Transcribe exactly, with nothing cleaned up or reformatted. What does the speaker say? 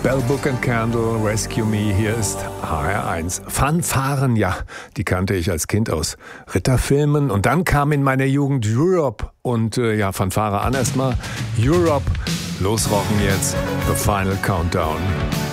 Bell Book and Candle, Rescue Me, hier ist H R eins. Fanfaren, ja, die kannte ich als Kind aus Ritterfilmen. Und dann kam in meiner Jugend Europe und äh, ja, Fanfare an erstmal. Europe, losrocken jetzt, The Final Countdown.